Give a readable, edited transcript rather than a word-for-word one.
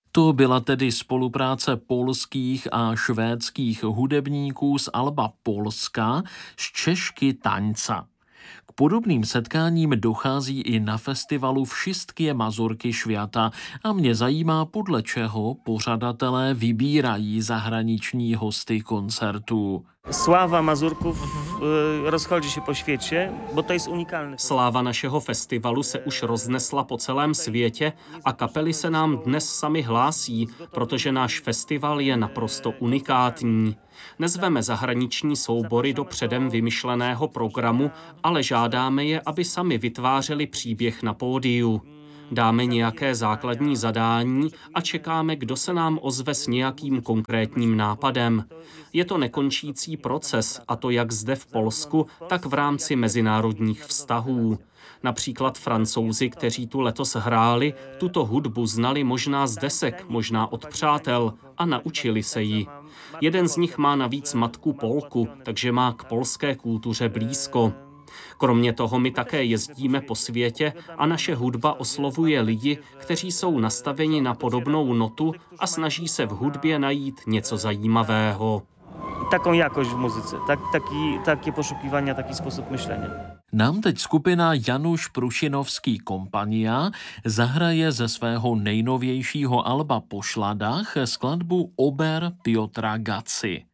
To byla tedy spolupráce polských a švédských hudebníků z Alba Polska s Češky tańca. K podobným setkáním dochází i na festivalu Wszystkie Mazurky Świata a mě zajímá, podle čeho pořadatelé vybírají zahraniční hosty koncertů. Sława Mazurków rozchodzi się po świecie, bo to jest unikalny. Sláva našeho festivalu se už roznesla po celém světě a kapely se nám dnes sami hlásí, protože náš festival je naprosto unikátní. Nezveme zahraniční soubory do předem vymyšleného programu, ale žádáme je, aby sami vytvářeli příběh na pódiu. Dáme nějaké základní zadání a čekáme, kdo se nám ozve s nějakým konkrétním nápadem. Je to nekončící proces, a to jak zde v Polsku, tak v rámci mezinárodních vztahů. Například Francouzi, kteří tu letos hráli, tuto hudbu znali možná z desek, možná od přátel a naučili se ji. Jeden z nich má navíc matku Polku, takže má k polské kultuře blízko. Kromě toho my také jezdíme po světě a naše hudba oslovuje lidi, kteří jsou nastaveni na podobnou notu a snaží se v hudbě najít něco zajímavého. Taką jakość w muzyce, takie poszukiwania, taki sposób myślenia. Nám teď skupina Janusz Prušinovský Kompania zahraje ze svého nejnovějšího alba Po šladách skladbu Ober Piotra Gaci.